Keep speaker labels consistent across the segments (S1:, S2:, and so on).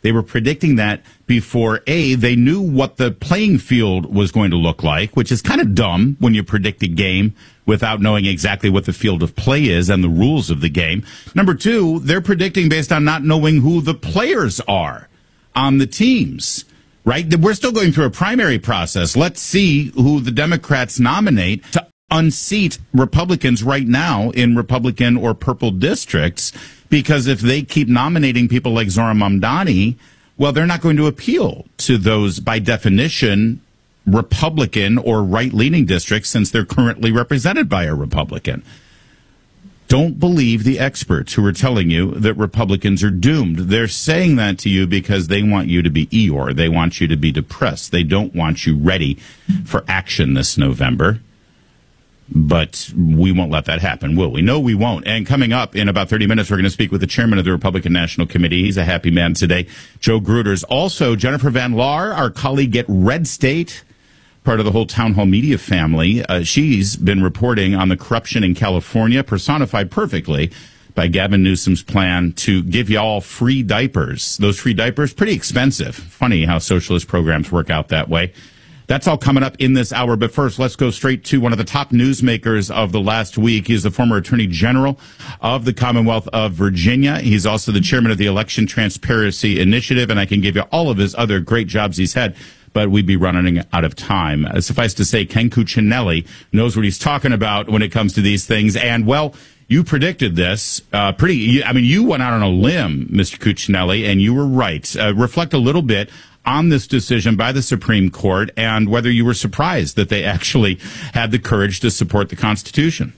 S1: They were predicting that before, they knew what the playing field was going to look like, which is kind of dumb when you predict a game without knowing exactly what the field of play is and the rules of the game. Number two, they're predicting based on not knowing who the players are on the teams, right? We're still going through a primary process. Let's see who the Democrats nominate to unseat Republicans right now in Republican or purple districts, because if they keep nominating people like Zohran Mamdani, well, they're not going to appeal to those, by definition, Republican or right-leaning districts, since they're currently represented by a Republican. Don't believe the experts who are telling you that Republicans are doomed. They're saying that to you because they want you to be Eeyore. They want you to be depressed. They don't want you ready for action this November. But we won't let that happen, will we? No, we won't. And coming up in about 30 minutes, we're going to speak with the chairman of the Republican National Committee. He's a happy man today, Joe Gruters. Also, Jennifer Van Laar, our colleague at Red State, part of the whole Town Hall Media family. She's been reporting on the corruption in California, personified perfectly by Gavin Newsom's plan to give you all free diapers. Those free diapers, pretty expensive. Funny how socialist programs work out that way. That's all coming up in this hour. But first, let's go straight to one of the top newsmakers of the last week. He's the former Attorney General of the Commonwealth of Virginia. He's also the chairman of the Election Transparency Initiative, and I can give you all of his other great jobs he's had, but we'd be running out of time. Suffice to say, Ken Cuccinelli knows what he's talking about when it comes to these things. And, well, you predicted this you went out on a limb, Mr. Cuccinelli, and you were right. Reflect a little bit on this decision by the Supreme Court and whether you were surprised that they actually had the courage to support the Constitution.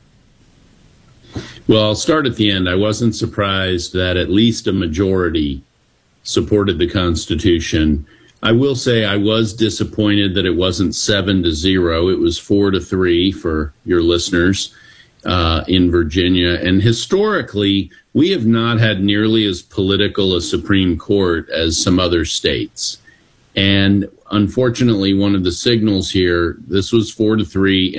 S2: Well, I'll start at the end. I wasn't surprised that at least a majority supported the Constitution. I will say I was disappointed that it wasn't 7-0. It was 4-3 for your listeners in Virginia. And historically, we have not had nearly as political a Supreme Court as some other states. And unfortunately, one of the signals here, this was 4-3,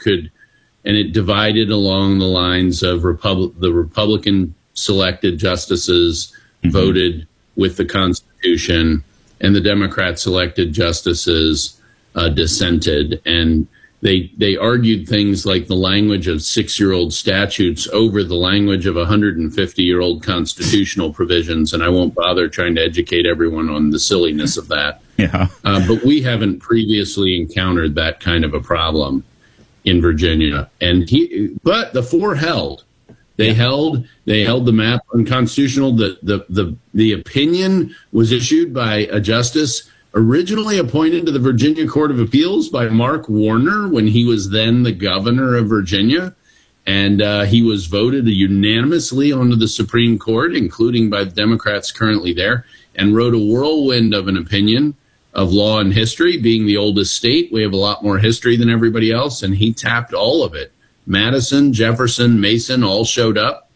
S2: and it divided along the lines of the Republican selected justices voted with the Constitution, and the Democrat selected justices dissented. And they argued things like the language of 6-year-old statutes over the language of 150-year-old constitutional provisions, and I won't bother trying to educate everyone on the silliness of that.
S1: Yeah.
S2: But we haven't previously encountered that kind of a problem in Virginia. But the four held. They held the map unconstitutional. The opinion was issued by a justice originally appointed to the Virginia Court of Appeals by Mark Warner when he was then the governor of Virginia. And he was voted unanimously onto the Supreme Court, including by the Democrats currently there, and wrote a whirlwind of an opinion of law and history. Being the oldest state, we have a lot more history than everybody else, and he tapped all of it. Madison, Jefferson, Mason all showed up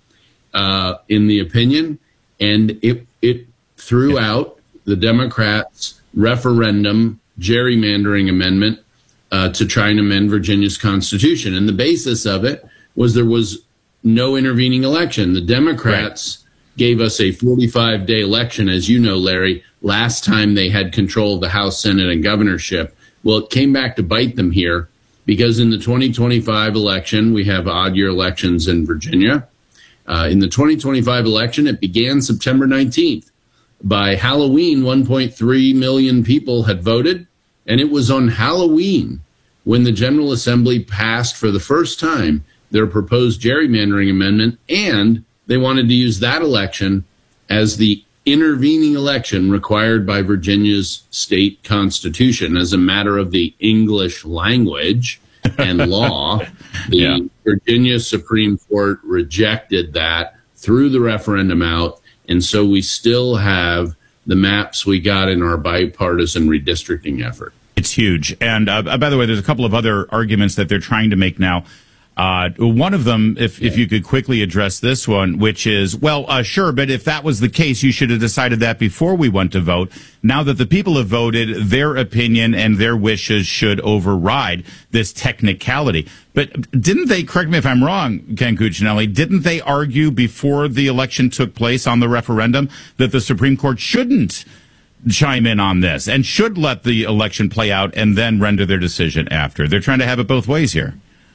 S2: in the opinion, and it threw out the Democrats' referendum gerrymandering amendment to try and amend Virginia's Constitution. And the basis of it was there was no intervening election. The Democrats gave us a 45-day election, as you know, Larry, last time they had control of the House, Senate, and governorship. Well, it came back to bite them here because in the 2025 election, we have odd-year elections in Virginia. In the 2025 election, it began September 19th. By Halloween, 1.3 million people had voted, and it was on Halloween when the General Assembly passed for the first time their proposed gerrymandering amendment, and they wanted to use that election as the intervening election required by Virginia's state constitution as a matter of the English language and law. The Virginia Supreme Court rejected that, threw the referendum out, and so we still have the maps we got in our bipartisan redistricting effort.
S1: It's huge. And by the way, there's a couple of other arguments that they're trying to make now One of them, if you could quickly address this one, which is, sure, but if that was the case, you should have decided that before we went to vote. Now that the people have voted, their opinion and their wishes should override this technicality. But didn't they, correct me if I'm wrong, Ken Cuccinelli, didn't they argue before the election took place on the referendum that the Supreme Court shouldn't chime in on this and should let the election play out and then render their decision after? They're trying to have it both ways here.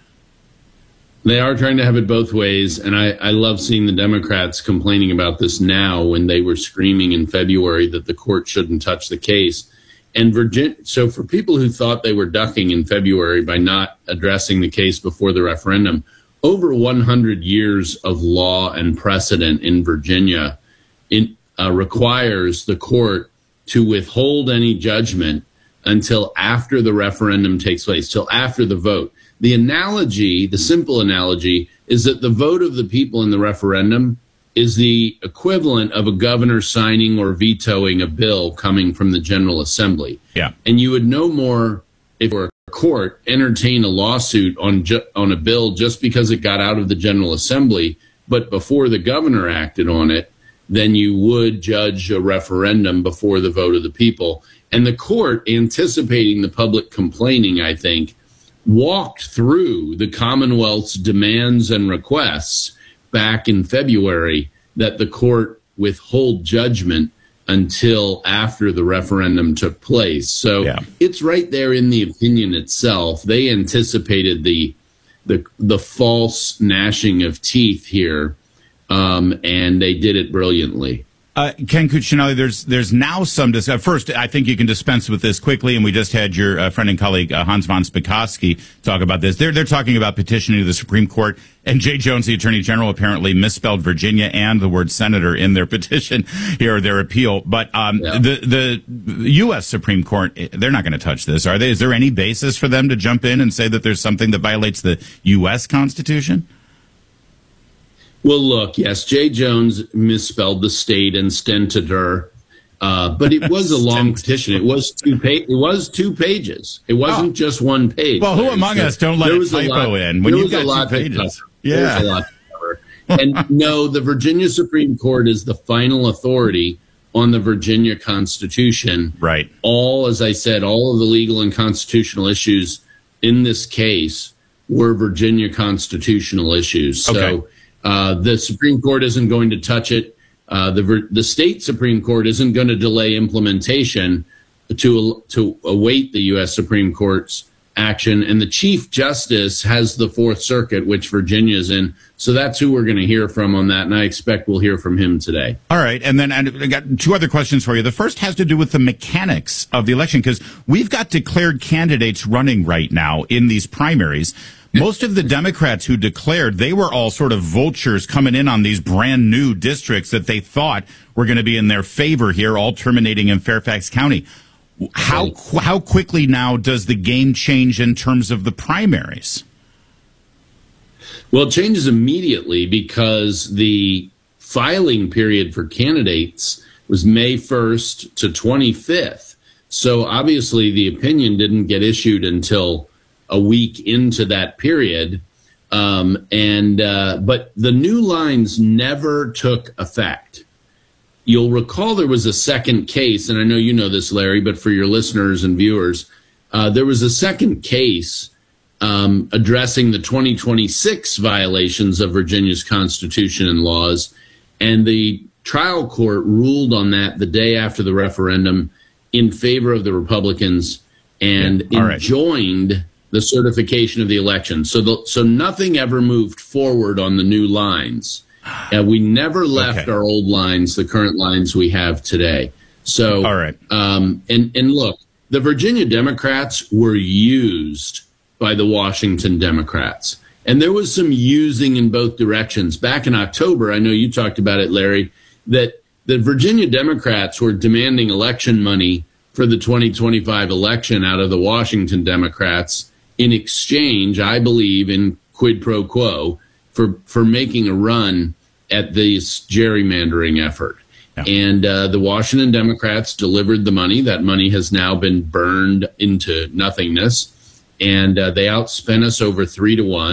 S2: They are trying to have it both ways, and I love seeing the Democrats complaining about this now when they were screaming in February that the court shouldn't touch the case. And so for people who thought they were ducking in February by not addressing the case before the referendum, over 100 years of law and precedent in Virginia requires the court to withhold any judgment until after the referendum takes place, till after the vote. The analogy, the simple analogy, is that the vote of the people in the referendum is the equivalent of a governor signing or vetoing a bill coming from the General Assembly.
S1: Yeah.
S2: And you would no more, if a court entertained a lawsuit on a bill just because it got out of the General Assembly, but before the governor acted on it, than you would judge a referendum before the vote of the people. And the court, anticipating the public complaining, I think, walked through the Commonwealth's demands and requests back in February that the court withhold judgment until after the referendum took place. So It's right there in the opinion itself. They anticipated the false gnashing of teeth here, and they did it brilliantly.
S1: Ken Cuccinelli, there's now some discussion. First, I think you can dispense with this quickly, and we just had your friend and colleague Hans von Spakovsky talk about this. They're talking about petitioning to the Supreme Court, and Jay Jones, the Attorney General, apparently misspelled Virginia and the word senator in their petition here, their appeal. But the U.S. Supreme Court, they're not going to touch this, are they? Is there any basis for them to jump in and say that there's something that violates the U.S. Constitution?
S2: Well, look, yes, Jay Jones misspelled the state and stentator, but it was a long petition. It was 2 pages. It wasn't just 1 page.
S1: Well, who among us don't let a typo in when you've got 2 pages?
S2: There's a lot to cover. And no, the Virginia Supreme Court is the final authority on the Virginia Constitution.
S1: Right.
S2: As I said, all of the legal and constitutional issues in this case were Virginia constitutional issues. So the Supreme Court isn't going to touch it. The state Supreme Court isn't going to delay implementation to await the U.S. Supreme Court's action. And the Chief Justice has the Fourth Circuit, which Virginia is in. So that's who we're going to hear from on that. And I expect we'll hear from him today.
S1: All right. And then I got 2 other questions for you. The first has to do with the mechanics of the election, because we've got declared candidates running right now in these primaries. Most of the Democrats who declared, they were all sort of vultures coming in on these brand new districts that they thought were going to be in their favor here, all terminating in Fairfax County. How quickly now does the game change in terms of the primaries?
S2: Well, it changes immediately because the filing period for candidates was May 1st to 25th. So obviously the opinion didn't get issued until a week into that period. But the new lines never took effect. You'll recall there was a second case, and I know you know this, Larry, but for your listeners and viewers, there was a second case addressing the 2026 violations of Virginia's Constitution and laws, and the trial court ruled on that the day after the referendum in favor of the Republicans and enjoined the certification of the election. So nothing ever moved forward on the new lines. We never left our old lines, the current lines we have today. So, and look, the Virginia Democrats were used by the Washington Democrats. And there was some using in both directions. Back in October, I know you talked about it, Larry, that the Virginia Democrats were demanding election money for the 2025 election out of the Washington Democrats in exchange, I believe, in quid pro quo for making a run at this gerrymandering effort. Yeah. And the Washington Democrats delivered the money. That money has now been burned into nothingness. And they outspent us over 3-1.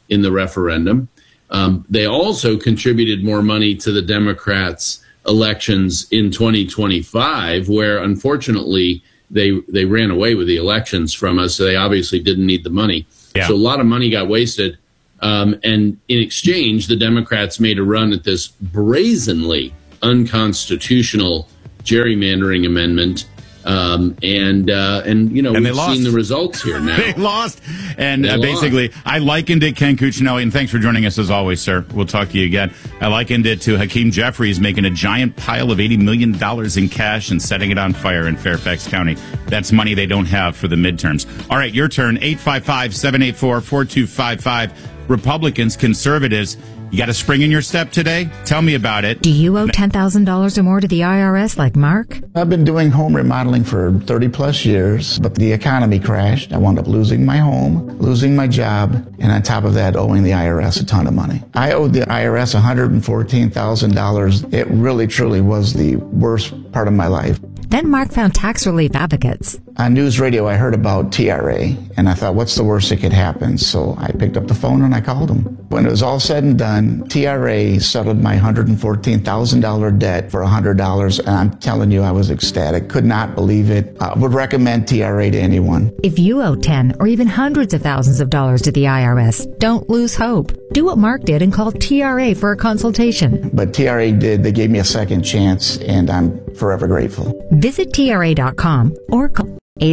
S2: in the referendum. They also contributed more money to the Democrats' elections in 2025, where unfortunately they ran away with the elections from us. So they obviously didn't need the money. Yeah. So a lot of money got wasted. And in exchange, the Democrats made a run at this brazenly unconstitutional gerrymandering amendment. And we've seen the results here now.
S1: They lost. And basically, I likened it, Ken Cuccinelli, and thanks for joining us as always, sir. We'll talk to you again. I likened it to Hakeem Jeffries making a giant pile of $80 million in cash and setting it on fire in Fairfax County. That's money they don't have for the midterms. All right, your turn. 855-784-4255. Republicans, conservatives, you got a spring in your step today? Tell me about it.
S3: Do you owe $10,000 or more to the IRS like Mark?
S4: I've been doing home remodeling for 30 plus years, but the economy crashed. I wound up losing my home, losing my job, and on top of that, owing the IRS a ton of money. I owed the IRS $114,000. It really, truly was the worst part of my life.
S3: Then Mark found tax relief advocates.
S4: On news radio, I heard about TRA, and I thought, what's the worst that could happen? So I picked up the phone and I called them. When it was all said and done, TRA settled my $114,000 debt for $100, and I'm telling you, I was ecstatic. Could not believe it. I would recommend TRA to anyone.
S3: If you owe 10 or even hundreds of thousands of dollars to the IRS, don't lose hope. Do what Mark did and call TRA for a consultation.
S4: But TRA did. They gave me a second chance, and I'm forever grateful.
S3: Visit TRA.com or call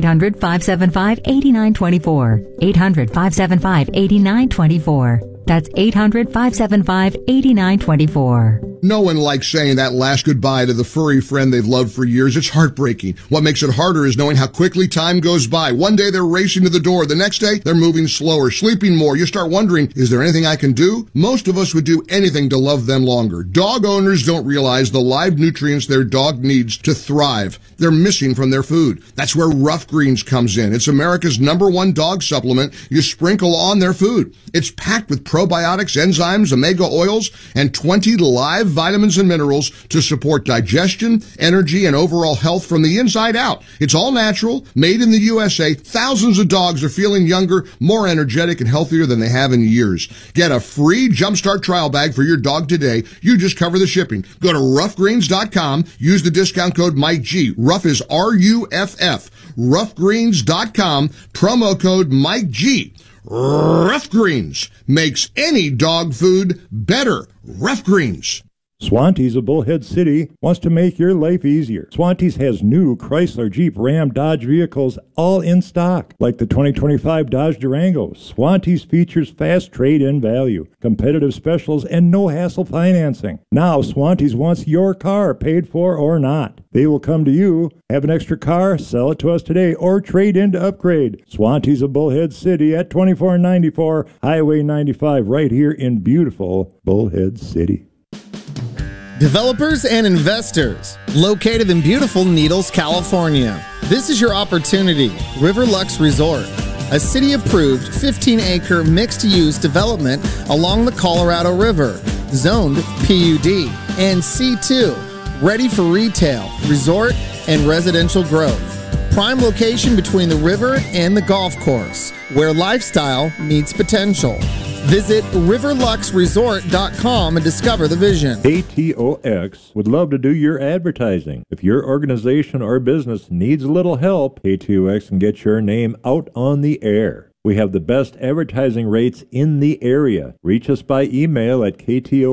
S3: 800-575-8924. 800-575-8924. That's 800-575-8924.
S5: No one likes saying that last goodbye to the furry friend they've loved for years. It's heartbreaking. What makes it harder is knowing how quickly time goes by. One day they're racing to the door. The next day they're moving slower, sleeping more. You start wondering, is there anything I can do? Most of us would do anything to love them longer. Dog owners don't realize the live nutrients their dog needs to thrive. They're missing from their food. That's where Rough Greens comes in. It's America's #1 dog supplement you sprinkle on their food. It's packed with probiotics, enzymes, omega oils, and 20 live vitamins and minerals to support digestion, energy, and overall health from the inside out. It's all natural, made in the USA. Thousands of dogs are feeling younger, more energetic, and healthier than they have in years. Get a free Jumpstart trial bag for your dog today. You just cover the shipping. Go to roughgreens.com. Use the discount code MikeG. Rough is R-U-F-F. Roughgreens.com. Promo code MikeG. Rough Greens makes any dog food better. Rough Greens.
S6: Swantee's of Bullhead City wants to make your life easier. Swantee's has new Chrysler, Jeep, Ram, Dodge vehicles all in stock, like the 2025 Dodge Durango. Swantee's features fast trade-in value, competitive specials, and no-hassle financing. Now Swantee's wants your car, paid for or not. They will come to you, have an extra car, sell it to us today, or trade in to upgrade. Swantee's of Bullhead City at 2494 Highway 95, right here in beautiful Bullhead City.
S7: Developers and investors, located in beautiful Needles, California. This is your opportunity. Riverlux Resort, a city-approved 15-acre mixed-use development along the Colorado River, zoned PUD and C2, ready for retail, resort, and residential growth. Prime location between the river and the golf course, where lifestyle meets potential. Visit riverluxresort.com and discover the vision.
S6: KTOX would love to do your advertising. If your organization or business needs a little help, KTOX can get your name out on the air. We have the best advertising rates in the area. Reach us by email at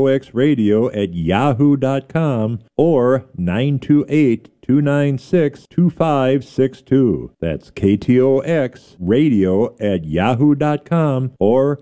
S6: ktoxradio@yahoo.com or 928-296-2562. That's KTOXradio@yahoo.com or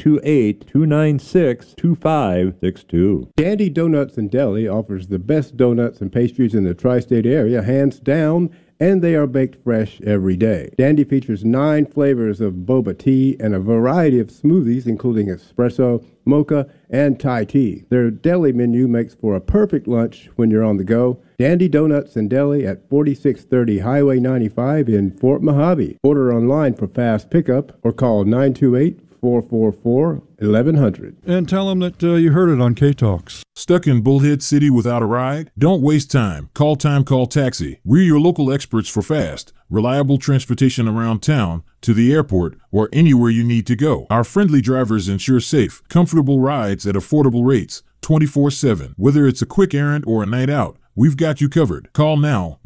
S6: 928-296-2562.
S8: Dandy Donuts and Deli offers the best donuts and pastries in the tri-state area, hands down, and they are baked fresh every day. Dandy features 9 flavors of boba tea and a variety of smoothies, including espresso, mocha, and Thai tea. Their deli menu makes for a perfect lunch when you're on the go. Dandy Donuts and Deli at 4630 Highway 95 in Fort Mojave. Order online for fast pickup or call 928 444-1100.
S9: And tell them that you heard it on K-Talks.
S10: Stuck in Bullhead City without a ride? Don't waste time. Call Taxi. We're your local experts for fast, reliable transportation around town, to the airport, or anywhere you need to go. Our friendly drivers ensure safe, comfortable rides at affordable rates, 24/7. Whether it's a quick errand or a night out, we've got you covered. Call now,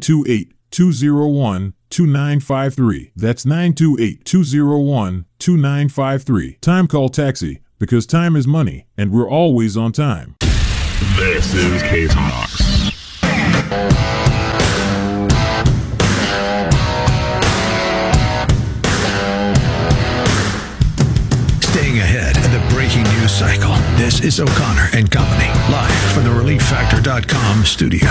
S10: 928-201-2953. That's 928-201-2953. Time Call Taxi, because time is money, and we're always on time.
S11: This is K-Talks.
S12: Staying ahead of the breaking news cycle. This is O'Connor and Company, live from the ReliefFactor.com studio.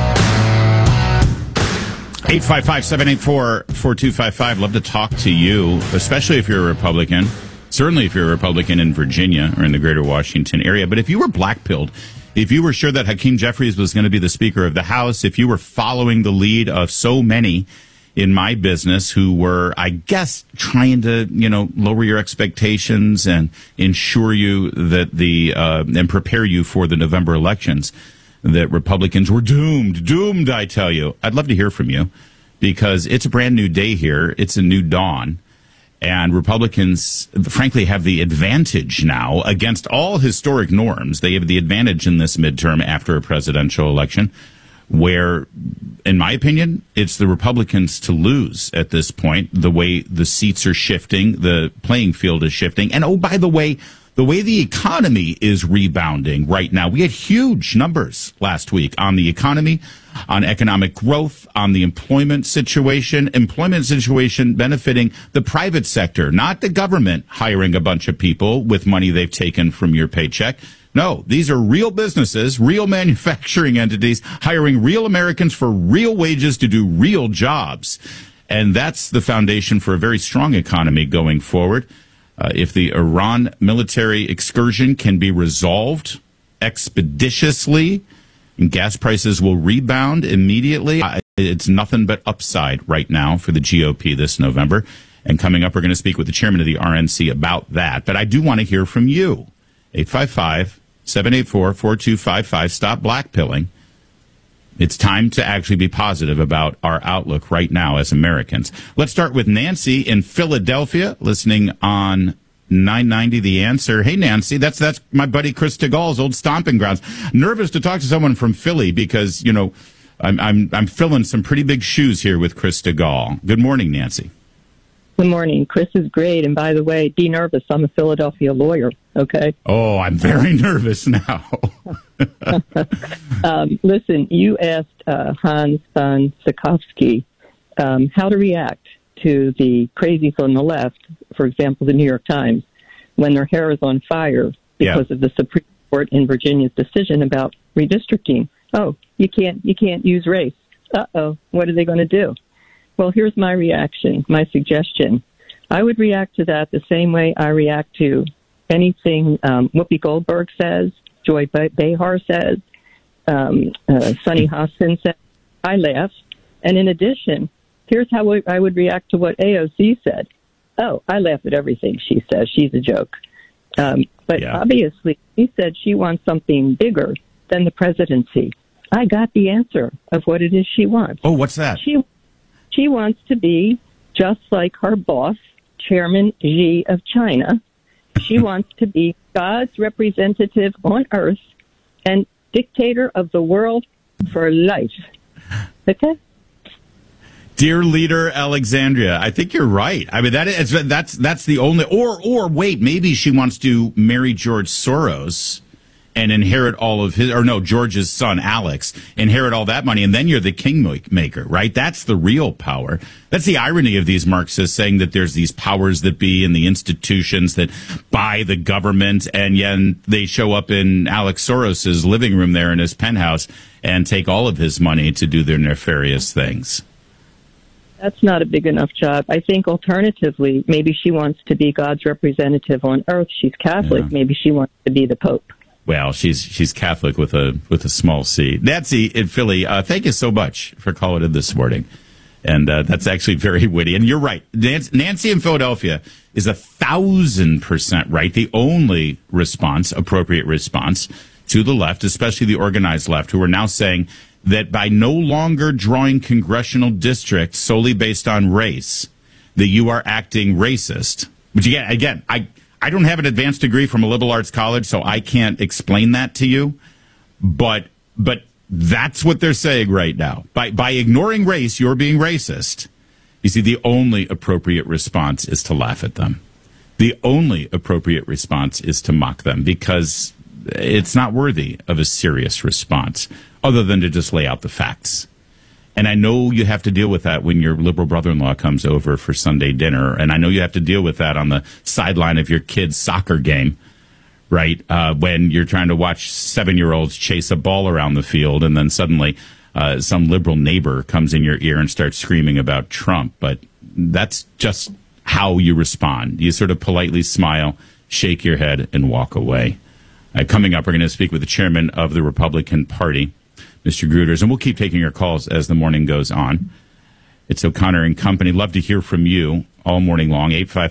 S1: 855-784-4255. Love to talk to you, especially if you're a Republican. Certainly if you're a Republican in Virginia or in the greater Washington area. But if you were blackpilled, if you were sure that Hakeem Jeffries was going to be the Speaker of the House, if you were following the lead of so many in my business who were, I guess, trying to, lower your expectations and ensure you that and prepare you for the November elections, that Republicans were doomed, I tell you. I'd love to hear from you because it's a brand new day here. It's a new dawn. And Republicans, frankly, have the advantage now against all historic norms. They have the advantage in this midterm after a presidential election where, in my opinion, it's the Republicans to lose at this point, the way the seats are shifting, the playing field is shifting. And, oh, by the way the economy is rebounding right now. We had huge numbers last week on the economy, on economic growth, on the employment situation benefiting the private sector, not the government hiring a bunch of people with money they've taken from your paycheck. No, these are real businesses, real manufacturing entities, hiring real Americans for real wages to do real jobs. And that's the foundation for a very strong economy going forward. If the Iran military excursion can be resolved expeditiously, and gas prices will rebound immediately, it's nothing but upside right now for the GOP this November. And coming up, we're going to speak with the chairman of the RNC about that. But I do want to hear from you. 855-784-4255. Stop blackpilling. It's time to actually be positive about our outlook right now as Americans. Let's start with Nancy in Philadelphia, listening on 990 The Answer. Hey, Nancy, that's my buddy Chris DeGaule's old stomping grounds. Nervous to talk to someone from Philly because, I'm filling some pretty big shoes here with Chris DeGaule. Good morning, Nancy.
S13: Good morning. Chris is great. And by the way, be nervous. I'm a Philadelphia lawyer, okay?
S1: Oh, I'm very nervous now.
S13: Listen, you asked Hans von Spakovsky how to react to the crazies on the left, for example, the New York Times, when their hair is on fire because of the Supreme Court in Virginia's decision about redistricting. Oh, you can't use race. Uh-oh, what are they going to do? Well, here's my reaction, my suggestion. I would react to that the same way I react to anything Whoopi Goldberg says, Joy Behar says, Sunny Hostin says. I laugh. And in addition, here's how I would react to what AOC said. Oh, I laugh at everything she says. She's a joke. But obviously, she said she wants something bigger than the presidency. I got the answer of what it is she wants.
S1: Oh, what's that?
S13: She wants to be just like her boss, Chairman Xi of China. She wants to be God's representative on earth and dictator of the world for life. Okay?
S1: Dear leader Alexandria, I think you're right. I mean, that's the only, or wait, maybe she wants to marry George Soros and inherit all of his, or no, George's son, Alex, inherit all that money, and then you're the kingmaker, right? That's the real power. That's the irony of these Marxists saying that there's these powers that be in the institutions that buy the government, and yet they show up in Alex Soros's living room there in his penthouse and take all of his money to do their nefarious things.
S13: That's not a big enough job. I think alternatively, maybe she wants to be God's representative on earth. She's Catholic. Yeah. Maybe she wants to be the Pope.
S1: Well, she's Catholic with a small c. Nancy in Philly, thank you so much for calling in this morning And that's actually very witty. And you're right. Nancy in Philadelphia is 1,000% right. The only response, appropriate response to the left, especially the organized left, who are now saying that by no longer drawing congressional districts solely based on race, that you are acting racist. Which again, I don't have an advanced degree from a liberal arts college, so I can't explain that to you. But that's what they're saying right now. By ignoring race, you're being racist. You see, the only appropriate response is to laugh at them. The only appropriate response is to mock them, because it's not worthy of a serious response other than to just lay out the facts. And I know you have to deal with that when your liberal brother-in-law comes over for Sunday dinner. And I know you have to deal with that on the sideline of your kid's soccer game, right? When you're trying to watch 7-year-olds chase a ball around the field, and then suddenly some liberal neighbor comes in your ear and starts screaming about Trump. But that's just how you respond. You sort of politely smile, shake your head, and walk away. Coming up, we're going to speak with the chairman of the Republican Party, Mr. Gruters, and we'll keep taking your calls as the morning goes on. It's O'Connor and Company. Love to hear from you all morning long,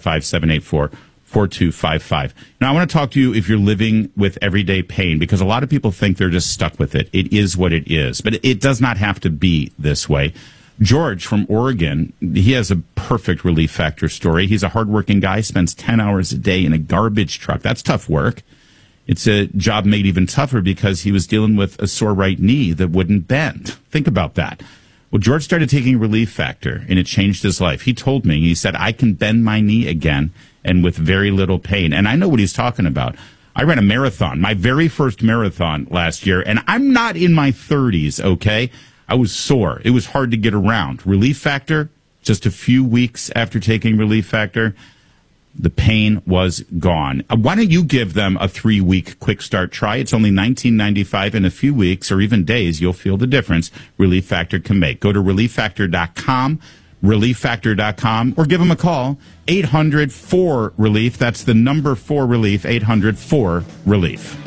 S1: 855-784-4255. Now, I want to talk to you if you're living with everyday pain, because a lot of people think they're just stuck with it. It is what it is, but it does not have to be this way. George from Oregon, he has a perfect Relief Factor story. He's a hardworking guy, spends 10 hours a day in a garbage truck. That's tough work. It's a job made even tougher because he was dealing with a sore right knee that wouldn't bend. Think about that. Well, George started taking Relief Factor, and it changed his life. He told me, he said, I can bend my knee again and with very little pain. And I know what he's talking about. I ran a marathon, my very first marathon last year, and I'm not in my 30s, okay? I was sore. It was hard to get around. Relief Factor, just a few weeks after taking Relief Factor, the pain was gone. Why don't you give them a 3-week quick start try? It's only $19.95. In a few weeks or even days, you'll feel the difference Relief Factor can make. Go to ReliefFactor.com, ReliefFactor.com, or give them a call, 800-4-RELIEF. That's the number 4-RELIEF, 800-4-RELIEF.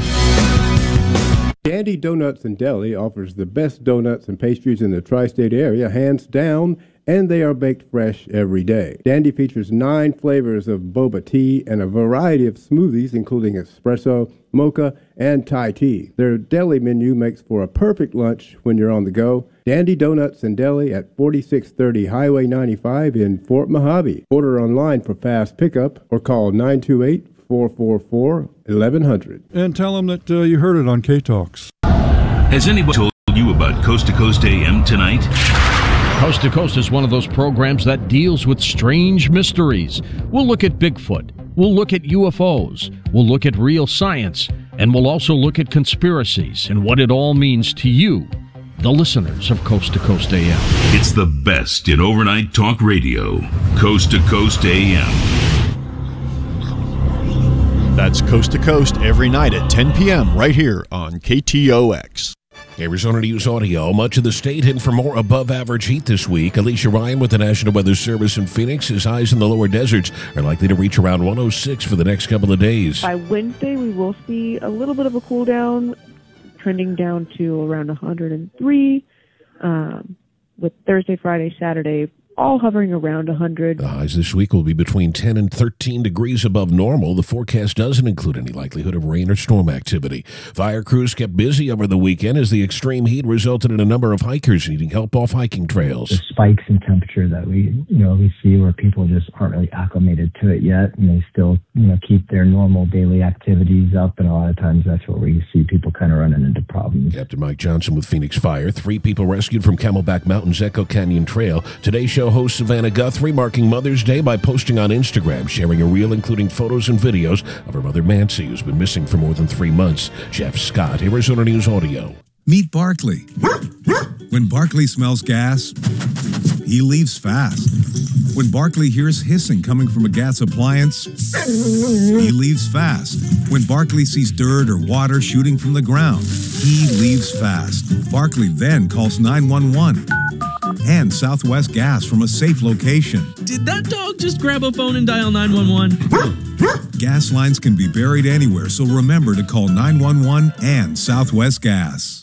S8: Dandy Donuts and Deli offers the best donuts and pastries in the tri-state area, hands down, and they are baked fresh every day. Dandy features 9 flavors of boba tea and a variety of smoothies, including espresso, mocha, and Thai tea. Their deli menu makes for a perfect lunch when you're on the go. Dandy Donuts and Deli at 4630 Highway 95 in Fort Mojave. Order online for fast pickup or call 928-444-1100.
S9: And tell them that you heard it on K-Talks.
S14: Has anyone told you about Coast to Coast AM tonight?
S15: Coast to Coast is one of those programs that deals with strange mysteries. We'll look at Bigfoot. We'll look at UFOs. We'll look at real science. And we'll also look at conspiracies and what it all means to you, the listeners of Coast to Coast AM.
S14: It's the best in overnight talk radio. Coast to Coast AM.
S16: That's Coast to Coast every night at 10 p.m. right here on KTOX.
S17: Arizona News Audio. Much of the state heading for more above-average heat this week. Alicia Ryan with the National Weather Service in Phoenix. His highs in the lower deserts are likely to reach around 106 for the next couple of days.
S18: By Wednesday, we will see a little bit of a cool down, trending down to around 103, with Thursday, Friday, Saturday all hovering around 100.
S17: The highs this week will be between 10 and 13 degrees above normal. The forecast doesn't include any likelihood of rain or storm activity. Fire crews kept busy over the weekend as the extreme heat resulted in a number of hikers needing help off hiking trails.
S19: The spikes in temperature that we see where people just aren't really acclimated to it yet, and they still, keep their normal daily activities up, and a lot of times that's where we see people kind of running into problems.
S17: Captain Mike Johnson with Phoenix Fire. 3 people rescued from Camelback Mountain's Echo Canyon Trail. Today's show host Savannah Guthrie marking Mother's Day by posting on Instagram, sharing a reel including photos and videos of her mother Mancy, who's been missing for more than 3 months. Jeff Scott, Arizona News Audio.
S20: Meet Barkley. When Barkley smells gas, he leaves fast. When Barkley hears hissing coming from a gas appliance, he leaves fast. When Barkley sees dirt or water shooting from the ground, he leaves fast. Barkley then calls 911 and Southwest Gas from a safe location.
S21: Did that dog just grab a phone and dial 911?
S20: Gas lines can be buried anywhere, so remember to call 911 and Southwest Gas.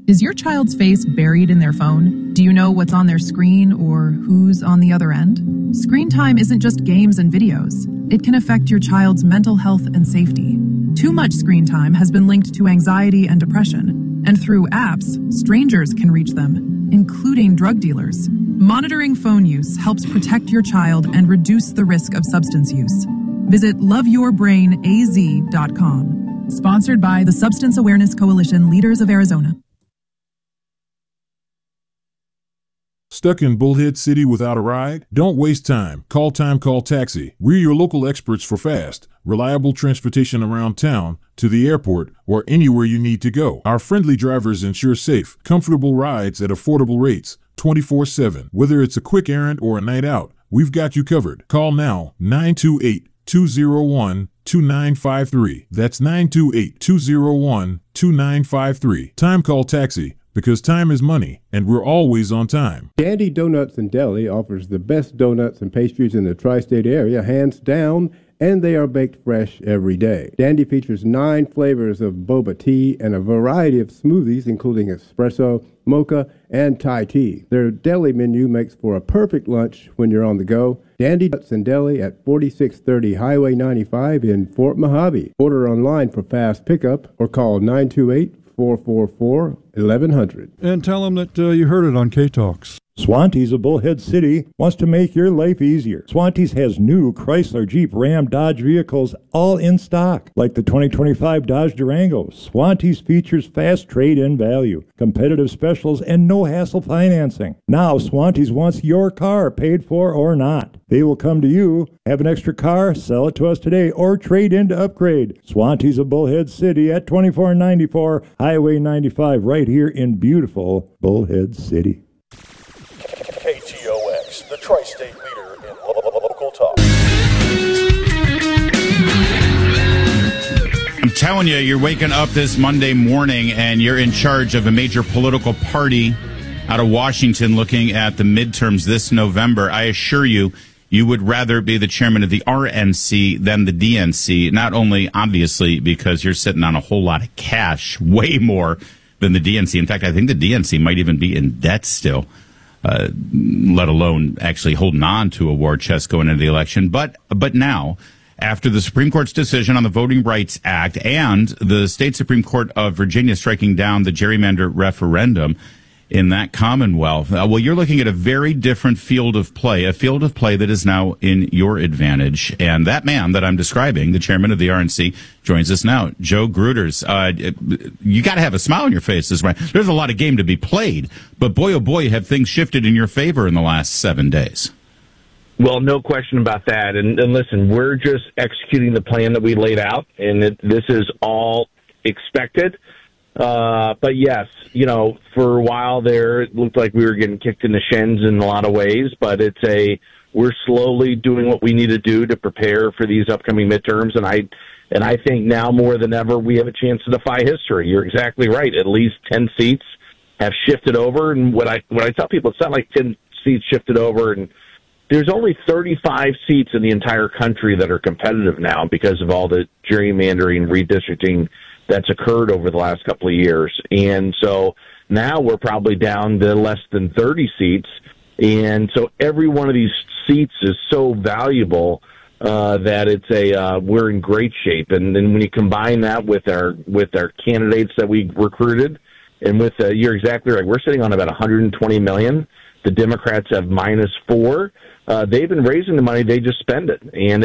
S2: Is your child's face buried in their phone? Do you know what's on their screen or who's on the other end? Screen time isn't just games and videos. It can affect your child's mental health and safety. Too much screen time has been linked to anxiety and depression, and through apps, strangers can reach them, including drug dealers. Monitoring phone use helps protect your child and reduce the risk of substance use. Visit loveyourbrainaz.com. Sponsored by the Substance Awareness Coalition Leaders of Arizona.
S10: Stuck in Bullhead City without a ride? Don't waste time. Call Taxi. We're your local experts for fast, reliable transportation around town, to the airport, or anywhere you need to go. Our friendly drivers ensure safe, comfortable rides at affordable rates, 24/7. Whether it's a quick errand or a night out, we've got you covered. Call now, 928-201-2953. That's 928-201-2953. Time Call Taxi. Because time is money, and we're always on time.
S8: Dandy Donuts and Deli offers the best donuts and pastries in the tri-state area, hands down, and they are baked fresh every day. Dandy features 9 flavors of boba tea and a variety of smoothies, including espresso, mocha, and Thai tea. Their deli menu makes for a perfect lunch when you're on the go. Dandy Donuts and Deli at 4630 Highway 95 in Fort Mojave. Order online for fast pickup or call 928-444-1100.
S9: And tell them that you heard it on K-Talks.
S6: Swantees of Bullhead City wants to make your life easier. Swantees has new Chrysler, Jeep, Ram, Dodge vehicles all in stock, like the 2025 Dodge Durango. Swantees features fast trade-in value, competitive specials, and no-hassle financing. Now Swantees wants your car, paid for or not. They will come to you, have an extra car, sell it to us today, or trade in to upgrade. Swantees of Bullhead City at 2494 Highway 95, right here in beautiful Bullhead City.
S22: KTOX, the tri-state leader in local talk.
S1: I'm telling you, you're waking up this Monday morning and you're in charge of a major political party out of Washington looking at the midterms this November. I assure you, you would rather be the chairman of the RNC than the DNC, not only obviously because you're sitting on a whole lot of cash, way more than the DNC. In fact, I think the DNC might even be in debt still. Let alone actually holding on to a war chest going into the election. But now, after the Supreme Court's decision on the Voting Rights Act and the state Supreme Court of Virginia striking down the gerrymander referendum in that Commonwealth, well, you're looking at a very different field of play, a field of play that is now in your advantage. And that man that I'm describing, the chairman of the RNC, joins us now. Joe Gruters. You got to have a smile on your face this morning. There's a lot of game to be played, but boy, oh boy, have things shifted in your favor in the last 7 days.
S23: Well, no question about that. And listen, we're just executing the plan that we laid out, and this is all expected. But yes, for a while there, it looked like we were getting kicked in the shins in a lot of ways, but we're slowly doing what we need to do to prepare for these upcoming midterms. And I think now more than ever, we have a chance to defy history. You're exactly right. At least 10 seats have shifted over. And what I tell people, it's not like 10 seats shifted over, and there's only 35 seats in the entire country that are competitive now because of all the gerrymandering, redistricting that's occurred over the last couple of years. And so now we're probably down to less than 30 seats. And so every one of these seats is so valuable that we're in great shape. And then when you combine that with our candidates that we recruited, and you're exactly right, we're sitting on about $120 million. The Democrats have -4. They've been raising the money, they just spend it. And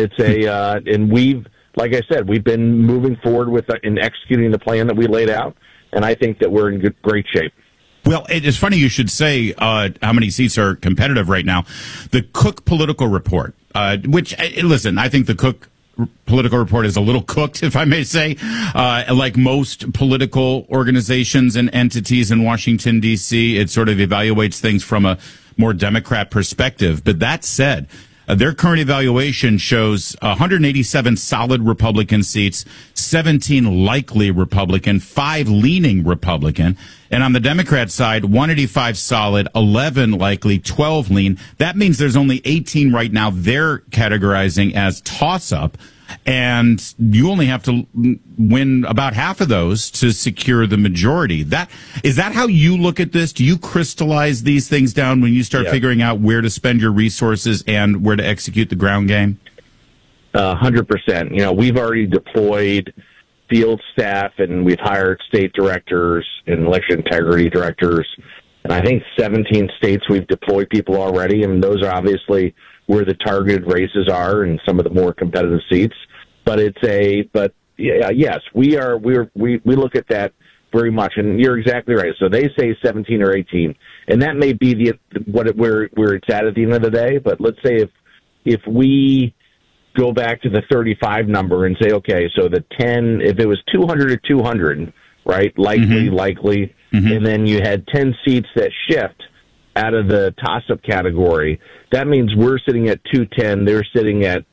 S23: like I said, we've been moving forward in executing the plan that we laid out, and I think that we're in great shape.
S1: Well, it's funny you should say how many seats are competitive right now. The Cook Political Report, which, listen, I think the Cook Political Report is a little cooked, if I may say, like most political organizations and entities in Washington, D.C. It sort of evaluates things from a more Democrat perspective. But that said, their current evaluation shows 187 solid Republican seats, 17 likely Republican, 5 leaning Republican. And on the Democrat side, 185 solid, 11 likely, 12 lean. That means there's only 18 right now they're categorizing as toss-up. and you only have to win about half of those to secure the majority. Is that how you look at this? Do you crystallize these things down when you start figuring out where to spend your resources and where to execute the ground game?
S23: 100%. You know, we've already deployed field staff, and we've hired state directors and election integrity directors. And I think 17 states we've deployed people already, and those are obviously where the targeted races are and some of the more competitive seats. But yes, we look at that very much, and you're exactly right. So they say 17 or 18, and that may be where it's at the end of the day. But let's say if we go back to the 35 number and say, okay, so the 10, if it was 200 to 200, right? Likely, and then you had 10 seats that shift out of the toss-up category. That means we're sitting at 210. They're sitting at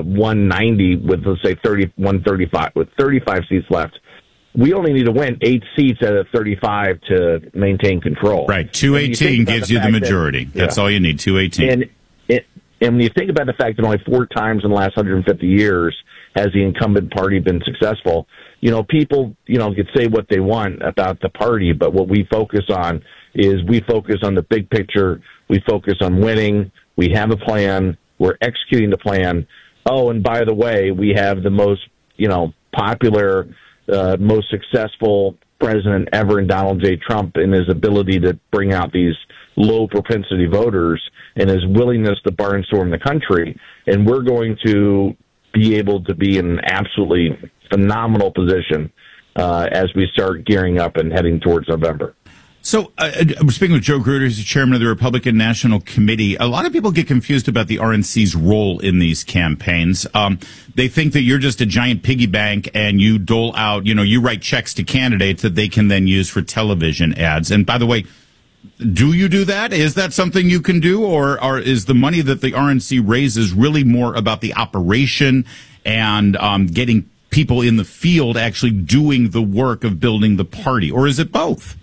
S23: 190 with, let's say, 135 with 35 seats left. We only need to win 8 seats out of 35 to maintain control.
S1: Right, 218 gives you the majority. That's all you need, 218.
S23: And when you think about the fact that only 4 times in the last 150 years has the incumbent party been successful, you know, people, you know, could say what they want about the party, but what we focus on is we focus on the big picture. We focus on winning. We have a plan. We're executing the plan. Oh, and by the way, we have the most, you know, popular, most successful president ever in Donald J. Trump in his ability to bring out these low propensity voters and his willingness to barnstorm the country. And we're going to be able to be in an absolutely phenomenal position as we start gearing up and heading towards November.
S1: So, speaking with Joe Gruder, who's the chairman of the Republican National Committee, a lot of people get confused about the RNC's role in these campaigns. They think that you're just a giant piggy bank and you dole out, you know, you write checks to candidates that they can then use for television ads. And by the way, do you do that? Is that something you can do? Or is the money that the RNC raises really more about the operation and getting people in the field actually doing the work of building the party? Or is it both?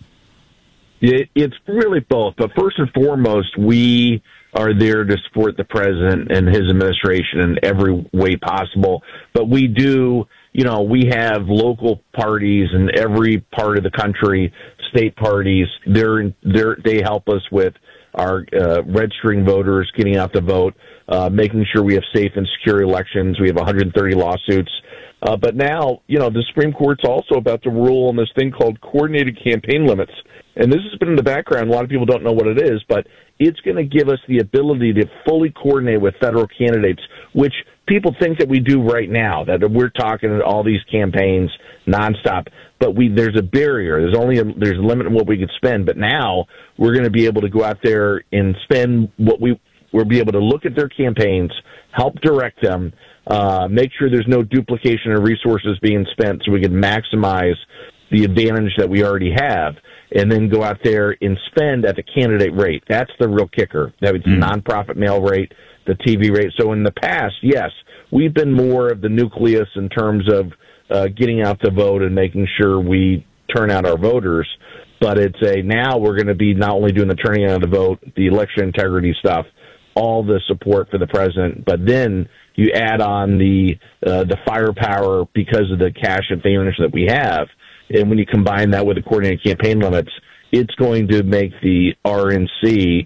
S23: It's really both. But first and foremost, we are there to support the president and his administration in every way possible. But we do, you know, we have local parties in every part of the country, state parties. They help us with our registering voters, getting out to vote, making sure we have safe and secure elections. We have 130 lawsuits. But now, you know, the Supreme Court's also about to rule on this thing called coordinated campaign limits. And this has been in the background. A lot of people don't know what it is, but it's going to give us the ability to fully coordinate with federal candidates, which people think that we do right now, that we're talking to all these campaigns nonstop. But there's a barrier. There's a limit on what we could spend. But now we're going to be able to go out there and spend we'll be able to look at their campaigns, help direct them, make sure there's no duplication of resources being spent so we can maximize the advantage that we already have, and then go out there and spend at the candidate rate. That's the real kicker. That it's the nonprofit mail rate, the TV rate. So in the past, yes, we've been more of the nucleus in terms of getting out the vote and making sure we turn out our voters. But now we're going to be not only doing the turning out of the vote, the election integrity stuff, all the support for the president, but then you add on the firepower because of the cash advantage that we have. And when you combine that with the coordinated campaign limits, it's going to make the RNC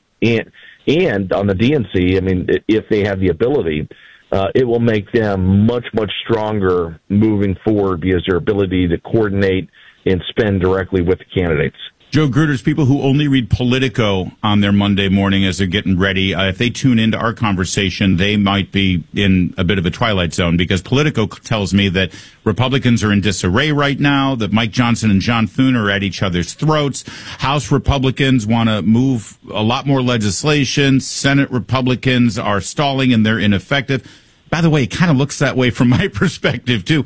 S23: and on the DNC, I mean, if they have the ability, it will make them much, much stronger moving forward because their ability to coordinate and spend directly with the candidates.
S1: Joe Gruder's people who only read Politico on their Monday morning as they're getting ready, if they tune into our conversation, they might be in a bit of a twilight zone because Politico tells me that Republicans are in disarray right now, that Mike Johnson and John Thune are at each other's throats. House Republicans want to move a lot more legislation. Senate Republicans are stalling and they're ineffective. By the way, it kind of looks that way from my perspective, too.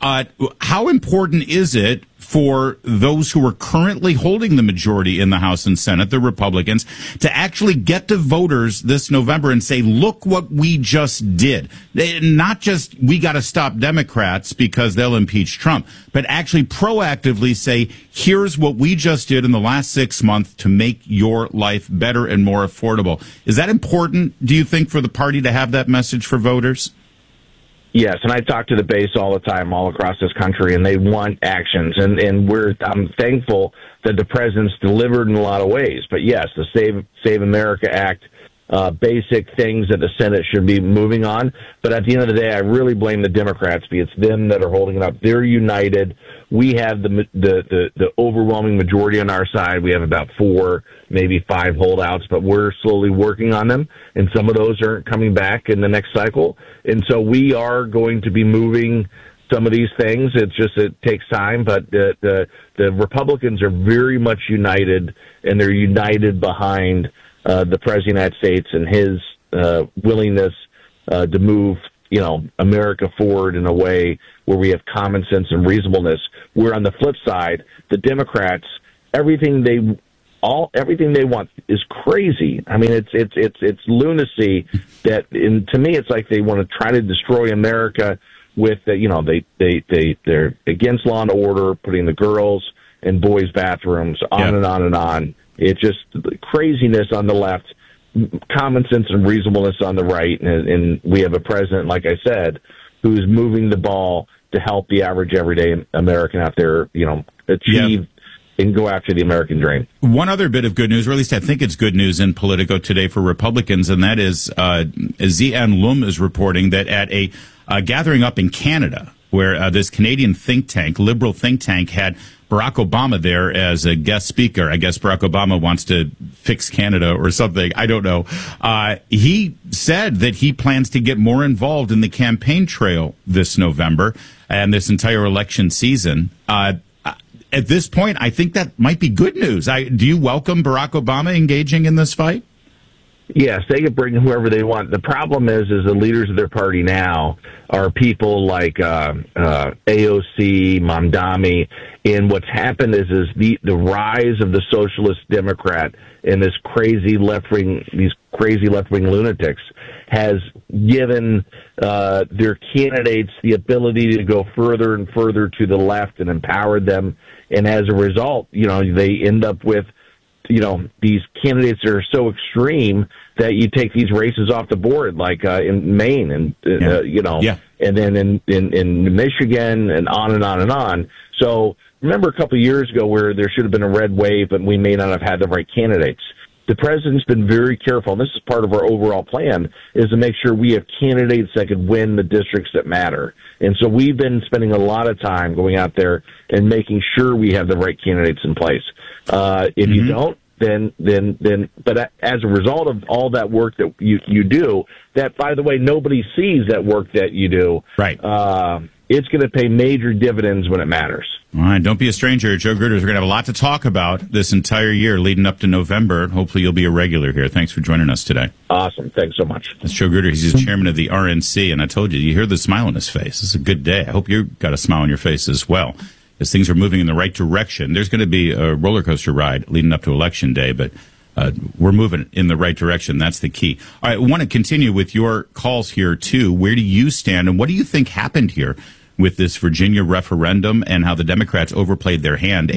S1: How important is it for those who are currently holding the majority in the House and Senate, the Republicans, to actually get to voters this November and say, look what we just did? Not just we got to stop Democrats because they'll impeach Trump, but actually proactively say, here's what we just did in the last 6 months to make your life better and more affordable. Is that important, do you think, for the party to have that message for voters?
S23: Yes, and I talk to the base all the time, all across this country, and they want actions. And I'm thankful that the president's delivered in a lot of ways. But yes, the Save America Act, basic things that the Senate should be moving on. But at the end of the day, I really blame the Democrats because it's them that are holding it up. They're united. We have the overwhelming majority on our side. We have about 4, maybe 5 holdouts, but we're slowly working on them, and some of those aren't coming back in the next cycle. And so we are going to be moving some of these things. It's just, it takes time, but the Republicans are very much united, and they're united behind the President of the United States and his willingness to move, America forward in a way where we have common sense and reasonableness. Where on the flip side, the Democrats, everything they want is crazy. I mean, it's lunacy that, to me, it's like they want to try to destroy America with, they're against law and order, putting the girls in boys' bathrooms, on and on and on. It's just craziness on the left, common sense and reasonableness on the right, and we have a president, like I said, who's moving the ball to help the average everyday American out there, achieve and go after the American dream.
S1: One other bit of good news, or at least I think it's good news in Politico today for Republicans, and that is Zian Lum is reporting that at a gathering up in Canada, where this Canadian think tank, liberal think tank, had Barack Obama there as a guest speaker. I guess Barack Obama wants to fix Canada or something. I don't know. He said that he plans to get more involved in the campaign trail this November and this entire election season. At this point, I think that might be good news. Do you welcome Barack Obama engaging in this fight?
S23: Yes, they can bring whoever they want. The problem is the leaders of their party now are people like AOC, Mamdani, and what's happened is the rise of the socialist Democrat and these crazy left wing lunatics has given their candidates the ability to go further and further to the left and empowered them, and as a result, they end up with these candidates are so extreme that you take these races off the board, like in Maine and, and then in Michigan and on and on and on. So remember a couple of years ago where there should have been a red wave and we may not have had the right candidates. The president's been very careful, and this is part of our overall plan, is to make sure we have candidates that could win the districts that matter. And so we've been spending a lot of time going out there and making sure we have the right candidates in place. If you don't, but as a result of all that work that you do, that, by the way, nobody sees that work that you do.
S1: Right.
S23: It's going to pay major dividends when it matters.
S1: All right. Don't be a stranger. Joe Gruters, we're going to have a lot to talk about this entire year leading up to November. Hopefully you'll be a regular here. Thanks for joining us today.
S23: Awesome. Thanks so much.
S1: That's Joe Gruters. He's the chairman of the RNC, and I told you hear the smile on his face. It's a good day. I hope you got a smile on your face as well, as things are moving in the right direction. There's going to be a roller coaster ride leading up to Election Day, but we're moving in the right direction. That's the key. All right, I want to continue with your calls here, too. Where do you stand, and what do you think happened here with this Virginia referendum and how the Democrats overplayed their hand?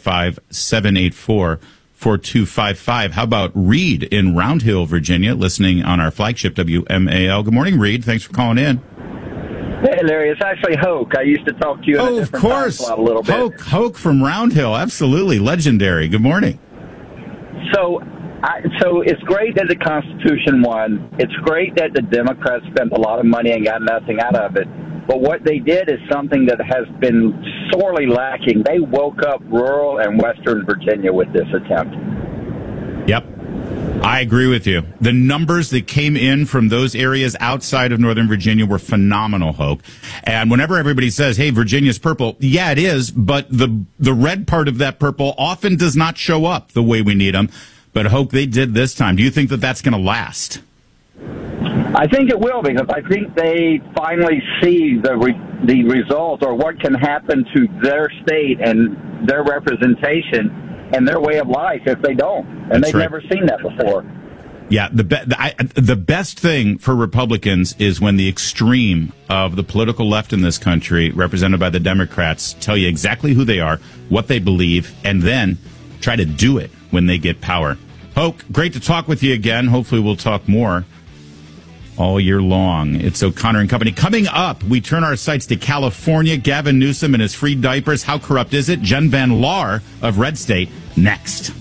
S1: 855-784-4255. How about Reed in Round Hill, Virginia, listening on our flagship WMAL? Good morning, Reed. Thanks for calling in.
S3: Hey, Larry, it's actually Hoke. I used to talk to you in a different time slot a little bit.
S1: Hoke from Round Hill. Absolutely. Legendary. Good morning.
S3: So it's great that the Constitution won. It's great that the Democrats spent a lot of money and got nothing out of it. But what they did is something that has been sorely lacking. They woke up rural and Western Virginia with this attempt.
S1: Yep. I agree with you. The numbers that came in from those areas outside of Northern Virginia were phenomenal, Hoke. And whenever everybody says, hey, Virginia's purple, yeah, it is, but the red part of that purple often does not show up the way we need them. But, Hoke, they did this time. Do you think that that's going to last?
S3: I think it will, because I think they finally see the result or what can happen to their state and their representation and their way of life if they don't. And they've never seen that before.
S1: Yeah, the best thing for Republicans is when the extreme of the political left in this country, represented by the Democrats, tell you exactly who they are, what they believe, and then try to do it when they get power. Hoke, great to talk with you again. Hopefully we'll talk more all year long. It's O'Connor and Company. Coming up, we turn our sights to California. Gavin Newsom and his free diapers. How corrupt is it? Jen Van Laar of Red State. Next.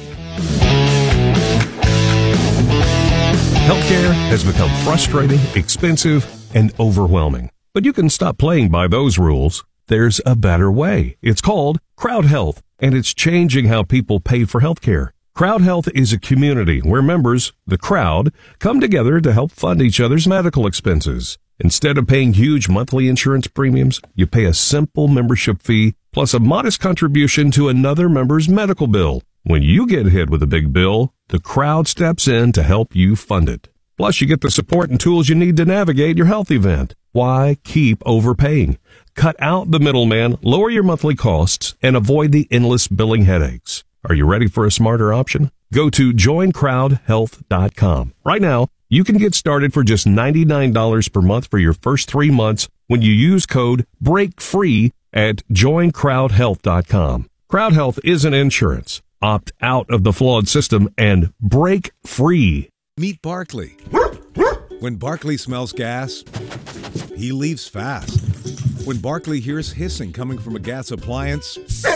S4: Healthcare has become frustrating, expensive, and overwhelming. But you can stop playing by those rules. There's a better way. It's called Crowd Health, and it's changing how people pay for healthcare. Crowd Health is a community where members, the crowd, come together to help fund each other's medical expenses. Instead of paying huge monthly insurance premiums, you pay a simple membership fee plus a modest contribution to another member's medical bill. When you get hit with a big bill, the crowd steps in to help you fund it. Plus, you get the support and tools you need to navigate your health event. Why keep overpaying? Cut out the middleman, lower your monthly costs, and avoid the endless billing headaches. Are you ready for a smarter option? Go to joincrowdhealth.com. Right now, you can get started for just $99 per month for your first 3 months when you use code BREAKFREE at joincrowdhealth.com. Crowd Health isn't insurance. Opt out of the flawed system and break free.
S20: Meet Barkley. When Barkley smells gas, he leaves fast. When Barkley hears hissing coming from a gas appliance,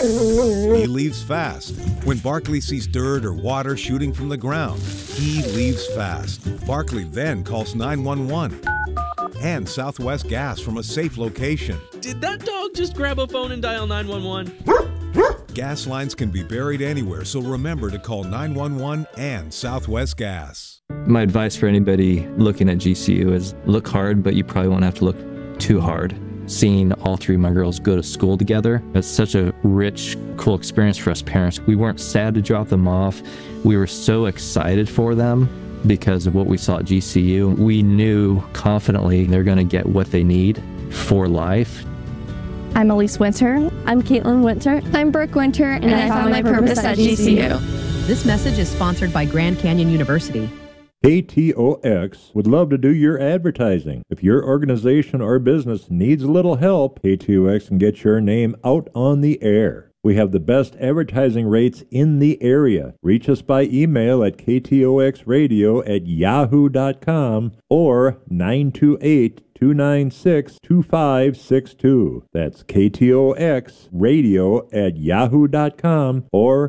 S20: he leaves fast. When Barkley sees dirt or water shooting from the ground, he leaves fast. Barkley then calls 911 and Southwest Gas from a safe location.
S21: Did that dog just grab a phone and dial 911?
S20: Gas lines can be buried anywhere, so remember to call 911 and Southwest Gas.
S5: My advice for anybody looking at GCU is look hard, but you probably won't have to look too hard. Seeing all three of my girls go to school together, it's such a rich, cool experience for us parents. We weren't sad to drop them off. We were so excited for them because of what we saw at GCU. We knew confidently they're going to get what they need for life.
S7: I'm Elise Winter. I'm Caitlin Winter. I'm Brooke Winter, and I found my purpose at GCU.
S24: This message is sponsored by Grand Canyon University.
S6: KTOX would love to do your advertising. If your organization or business needs a little help, KTOX can get your name out on the air. We have the best advertising rates in the area. Reach us by email at ktoxradio@yahoo.com or 928-296-2562. That's ktoxradio@yahoo.com or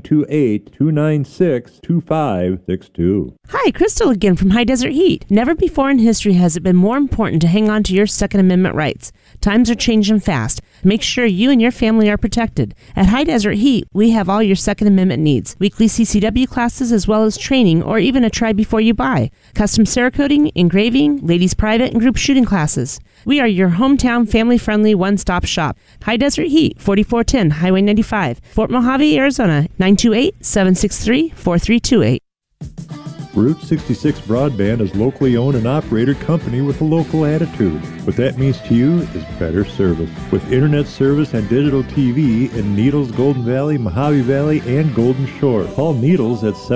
S6: 928-296-2562.
S25: Hi, Crystal again from High Desert Heat. Never before in history has it been more important to hang on to your Second Amendment rights. Times are changing fast. Make sure you and your family are protected. At High Desert Heat, we have all your Second Amendment needs. Weekly CCW classes as well as training or even a try before you buy. Custom Cerakoting, engraving, ladies private and group shooting classes. We are your hometown family-friendly one-stop shop. High Desert Heat, 4410 Highway 95, Fort Mojave, Arizona, 928-763-4328.
S6: Route 66 Broadband is locally owned and operated company with a local attitude. What that means to you is better service. With internet service and digital TV in Needles, Golden Valley, Mojave Valley, and Golden Shore. Call Needles at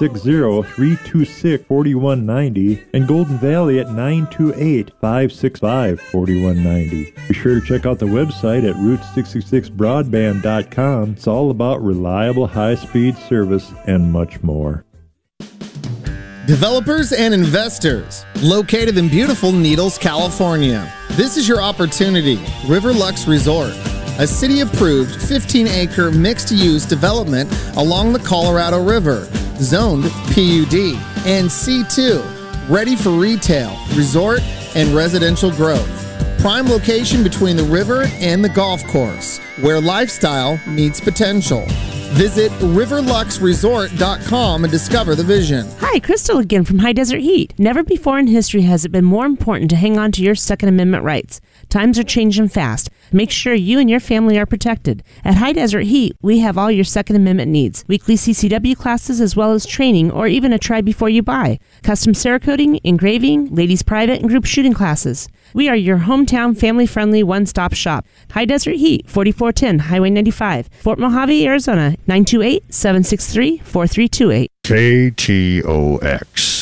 S6: 760-326-4190 and Golden Valley at 928-565-4190. Be sure to check out the website at Route66Broadband.com. It's all about reliable high-speed service and much more.
S26: Developers and investors, located in beautiful Needles, California. This is your opportunity. Riverlux Resort, a city-approved 15-acre mixed-use development along the Colorado River, zoned PUD and C2, ready for retail, resort, and residential growth. Prime location between the river and the golf course, where lifestyle meets potential. Visit riverluxresort.com and discover the vision.
S25: Hi, Crystal again from High Desert Heat. Never before in history has it been more important to hang on to your Second Amendment rights. Times are changing fast. Make sure you and your family are protected. At High Desert Heat, we have all your Second Amendment needs. Weekly CCW classes as well as training or even a try before you buy. Custom Cerakoting, engraving, ladies private and group shooting classes. We are your hometown family-friendly one-stop shop. High Desert Heat, 4410 Highway 95, Fort Mojave, Arizona, 928-763-4328.
S27: KTOX.